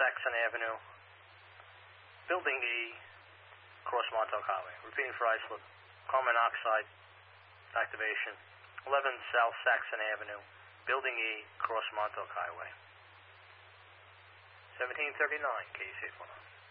Saxon Avenue, Building E, across Montauk Highway. Repeating for isolate, carbon monoxide activation, 11 South Saxon Avenue, Building E, across Montauk Highway. 1739, KC 819.